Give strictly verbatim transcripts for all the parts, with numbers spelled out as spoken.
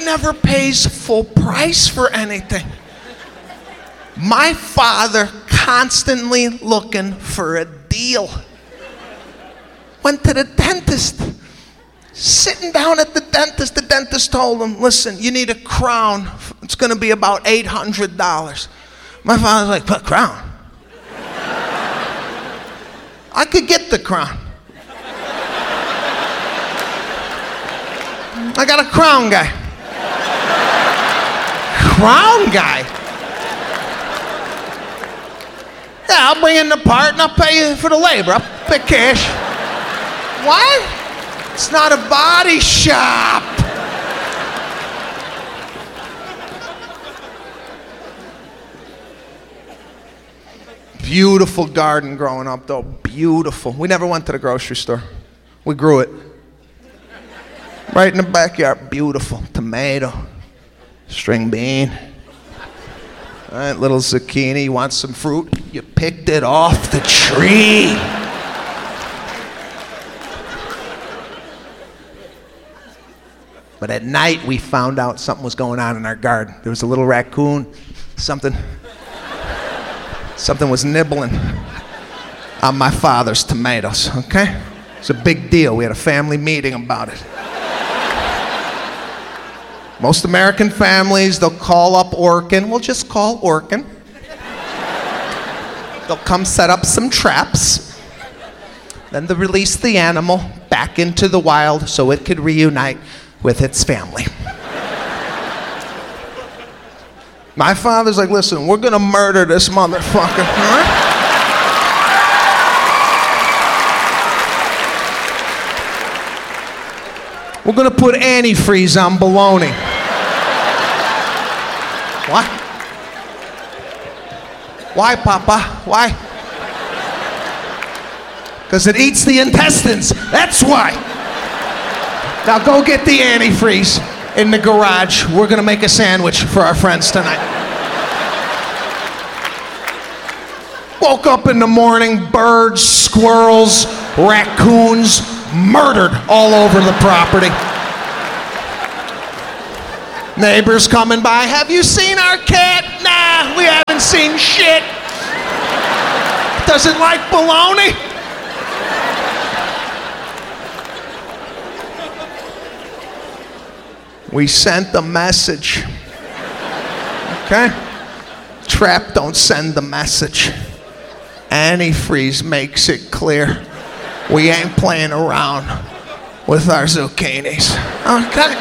never pays full price for anything. My father constantly looking for a deal. Went to the dentist. Sitting down at the dentist, the dentist told him, listen, you need a crown. It's going to be about eight hundred dollars. My father's like, what crown? I could get the crown. I got a crown guy. Crown guy? Yeah, I'll bring in the part and I'll pay you for the labor. I'll pay cash. What? It's not a body shop. Beautiful garden growing up, though. Beautiful. We never went to the grocery store. We grew it. Right in the backyard. Beautiful. Tomato. String bean. All right, little zucchini. You want some fruit? You picked it off the tree. But at night, we found out something was going on in our garden. There was a little raccoon. Something... Something was nibbling on my father's tomatoes, okay? It's a big deal. We had a family meeting about it. Most American families, they'll call up Orkin. We'll just call Orkin. They'll come set up some traps. Then they'll release the animal back into the wild so it could reunite with its family. My father's like, listen, we're gonna murder this motherfucker, all right? We're gonna put antifreeze on bologna. What? Why, Papa? Why? Because it eats the intestines, that's why. Now go get the antifreeze in the garage. We're gonna make a sandwich for our friends tonight. Woke up in the morning, birds, squirrels, raccoons, murdered all over the property. Neighbors coming by, have you seen our cat? Nah, we haven't seen shit. Does it like bologna? We sent the message. Okay? Trap don't send the message. Antifreeze makes it clear we ain't playing around with our zucchinis. Okay?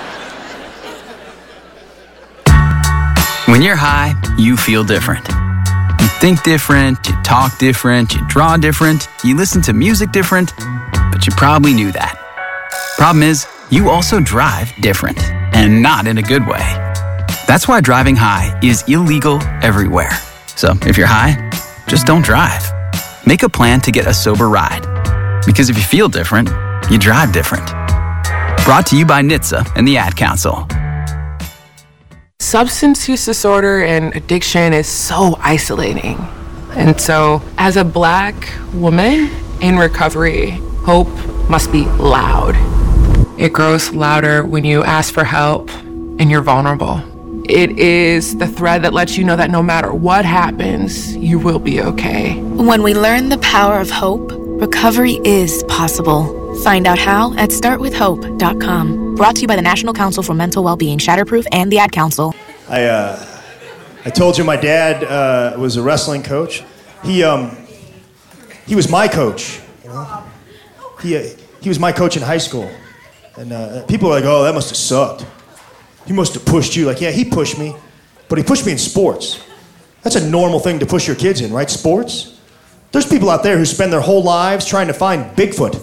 When you're high, you feel different. You think different, you talk different, you draw different, you listen to music different, but you probably knew that. Problem is, you also drive different, and not in a good way. That's why driving high is illegal everywhere. So if you're high, just don't drive. Make a plan to get a sober ride. Because if you feel different, you drive different. Brought to you by N H T S A and the Ad Council. Substance use disorder and addiction is so isolating. And so, as a Black woman in recovery, hope must be loud. It grows louder when you ask for help and you're vulnerable. It is the thread that lets you know that no matter what happens, you will be okay. When we learn the power of hope, recovery is possible. Find out how at start with hope dot com. Brought to you by the National Council for Mental Wellbeing, Shatterproof, and the Ad Council. I uh, I told you my dad uh, was a wrestling coach. He um he was my coach. You know? He uh, he was my coach in high school, and uh, people are like, "Oh, that must have sucked. He must have pushed you." Like, yeah, he pushed me, but he pushed me in sports. That's a normal thing to push your kids in, right? Sports. There's people out there who spend their whole lives trying to find Bigfoot.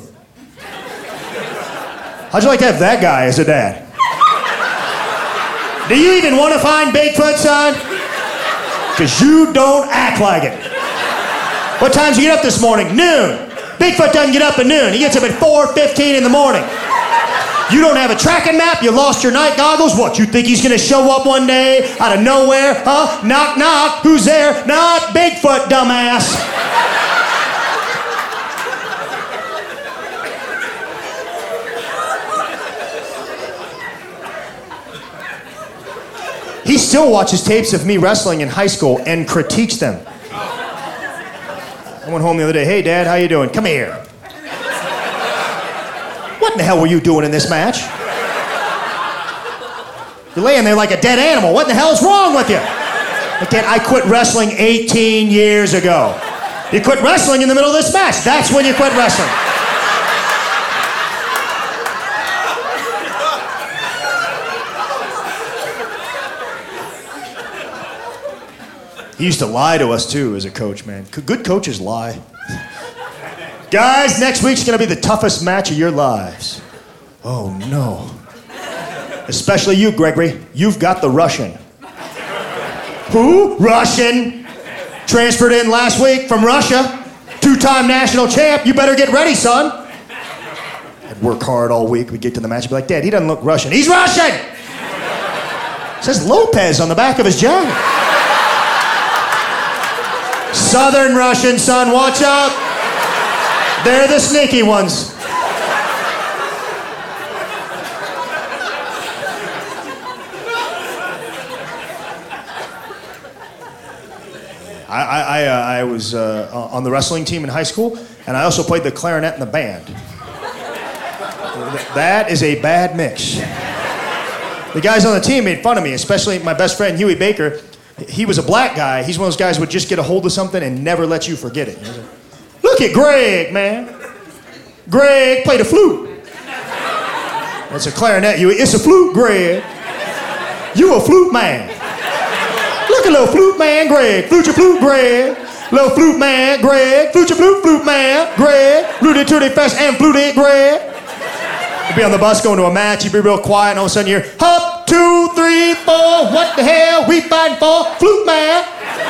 How'd you like to have that guy as a dad? Do you even want to find Bigfoot, son? Because you don't act like it. What time did you get up this morning? Noon. Bigfoot doesn't get up at noon. He gets up at four fifteen in the morning. You don't have a tracking map? You lost your night goggles? What, you think he's going to show up one day out of nowhere? Huh? Knock, knock. Who's there? Not Bigfoot, dumbass. still watches tapes of me wrestling in high school and critiques them. I went home the other day. Hey, Dad, how you doing? Come here. What in the hell were you doing in this match? You're laying there like a dead animal. What the hell is wrong with you? Again, I quit wrestling eighteen years ago. You quit wrestling in the middle of this match. That's when you quit wrestling. He used to lie to us, too, as a coach, man. Good coaches lie. Guys, next week's going to be the toughest match of your lives. Oh, no. Especially you, Gregory. You've got the Russian. Who? Russian. Transferred in last week from Russia. Two-time national champ. You better get ready, son. I'd work hard all week. We'd get to the match and be like, Dad, he doesn't look Russian. He's Russian! It says Lopez on the back of his jacket. Southern Russian, son, watch out. They're the sneaky ones. I, I, uh, I was uh, on the wrestling team in high school, and I also played the clarinet in the band. That is a bad mix. The guys on the team made fun of me, especially my best friend, Huey Baker. He was a black guy. He's one of those guys who would just get a hold of something and never let you forget it. Look at Greg, man. Greg played a flute. That's a clarinet, Huey. It's a flute, Greg. You a flute man. Look at little flute man, Greg. Flute your flute, Greg. Little flute man, Greg. Flute your flute, flute man, Greg. Fluted to the fest and fluted, Greg. You'd be on the bus going to a match. You'd be real quiet, and all of a sudden you're hop, two, three, four. What the hell we fighting for? Flute man.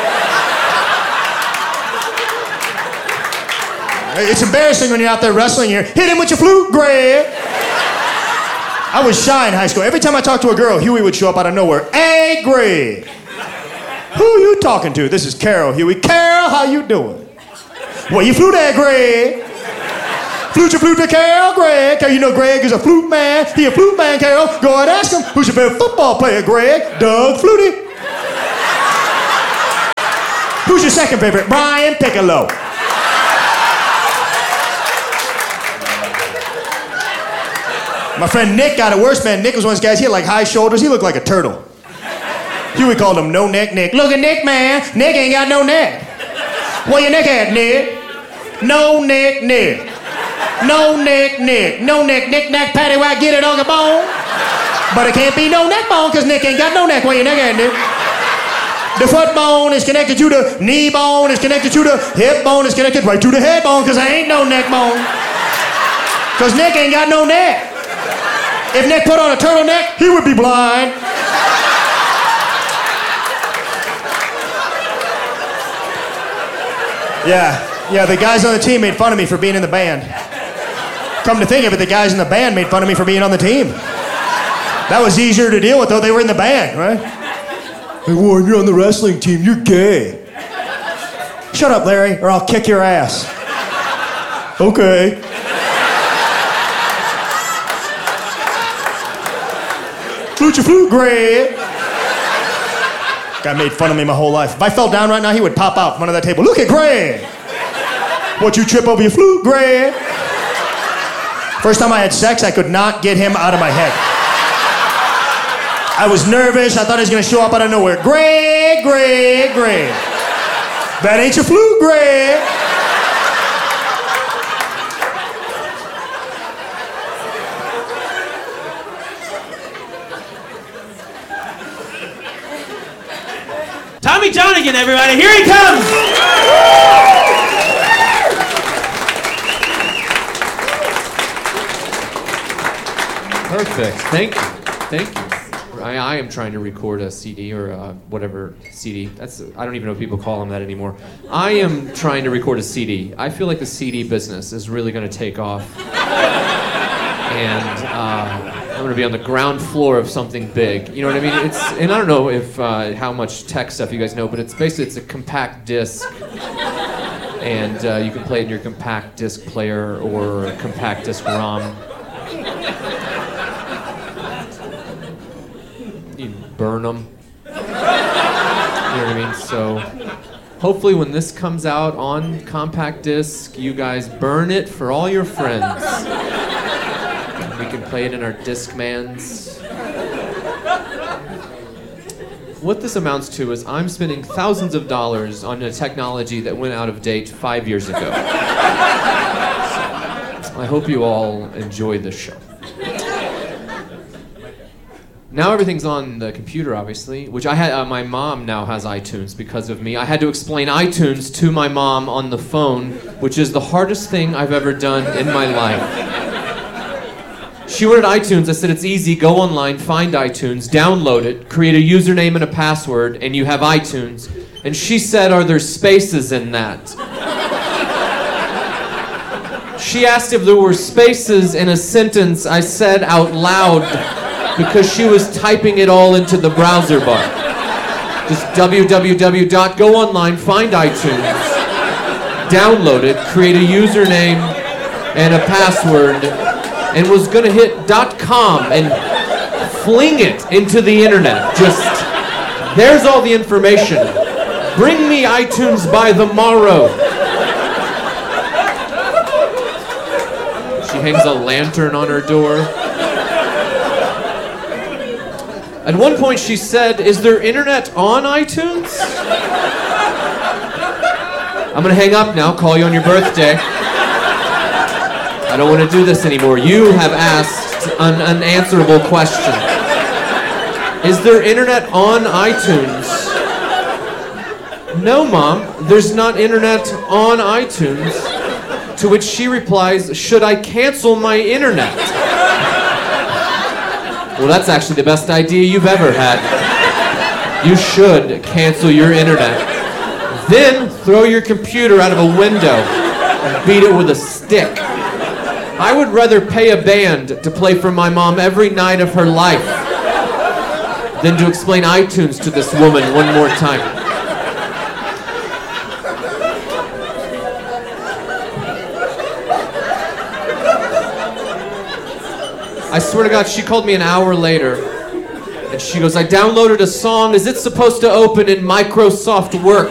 It's embarrassing when you're out there wrestling here. Hit him with your flute, Greg. I was shy in high school. Every time I talked to a girl, Huey would show up out of nowhere. Hey, Greg. Who are you talking to? This is Carol, Huey. Carol, how you doing? Well, you flute at, Greg. Flute your flute to Carol, Greg. Carol, you know Greg is a flute man. He a flute man, Carol. Go ahead and ask him. Who's your favorite football player, Greg? Doug Flutie. Who's your second favorite? Brian Piccolo. My friend Nick got it worse, man. Nick was one of those guys. He had like high shoulders. He looked like a turtle. Huey called him No Neck Nick. Look at Nick, man. Nick ain't got no neck. Where your neck at, Nick? No neck Nick. No neck Nick. No neck Nick Nack Patty Whack get it on the bone. But it can't be no neck bone because Nick ain't got no neck. Where your neck at, Nick? The foot bone is connected to the knee bone, is connected to the hip bone, is connected right to the head bone because there ain't no neck bone. Because Nick ain't got no neck. If Nick put on a turtleneck, he would be blind. Yeah, yeah, the guys on the team made fun of me for being in the band. Come to think of it, the guys in the band made fun of me for being on the team. That was easier to deal with, though. They were in the band, right? Hey, Warren, you're on the wrestling team. You're gay. Shut up, Larry, or I'll kick your ass. Okay. Flute your flute, Greg. Guy made fun of me my whole life. If I fell down right now, he would pop out from under that table. Look at Greg. What, you trip over your flute, Greg? First time I had sex, I could not get him out of my head. I was nervous. I thought he was going to show up out of nowhere. Greg, Greg, Greg. That ain't your flute, Greg. Tommy John again, everybody. Here he comes. Perfect. Thank you. Thank you. I, I am trying to record a C D or uh, whatever C D. That's I don't even know if people call them that anymore. I am trying to record a C D. I feel like the C D business is really going to take off. And uh, I'm going to be on the ground floor of something big. You know what I mean? It's and I don't know if uh, how much tech stuff you guys know, but it's basically it's a compact disc, and uh, you can play it in your compact disc player or a compact disc ROM. You burn them. know what I mean? So hopefully when this comes out on compact disc, you guys burn it for all your friends. We can play it in our Discmans. What this amounts to is I'm spending thousands of dollars on a technology that went out of date five years ago. I hope you all enjoy this show. Now everything's on the computer, obviously, which I had. Uh, my mom now has iTunes because of me. I had to explain iTunes to my mom on the phone, which is the hardest thing I've ever done in my life. She wanted iTunes. I said, it's easy. Go online, find iTunes, download it, create a username and a password, and you have iTunes. And she said, are there spaces in that? She asked if there were spaces in a sentence I said out loud because she was typing it all into the browser bar. Just www. Go online, find iTunes, download it, create a username and a password, and was gonna hit .com and fling it into the internet. Just, there's all the information. Bring me iTunes by the morrow. She hangs a lantern on her door. At one point she said, is there internet on iTunes? I'm gonna hang up now, call you on your birthday. I don't want to do this anymore. You have asked an unanswerable question. Is there internet on iTunes? No, Mom, there's not internet on iTunes. To which she replies, should I cancel my internet? Well, that's actually the best idea you've ever had. You should cancel your internet. Then throw your computer out of a window and beat it with a stick. I would rather pay a band to play for my mom every night of her life than to explain iTunes to this woman one more time. I swear to God, she called me an hour later, and she goes, I downloaded a song. Is it supposed to open in Microsoft Work?